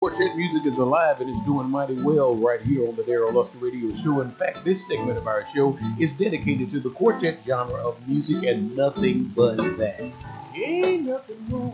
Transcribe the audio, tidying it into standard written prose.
Quartet music is alive and it's doing mighty well right here on the Daryl Luster Radio Show. In fact, this segment of our show is dedicated to the quartet genre of music and nothing but that. Ain't nothing wrong.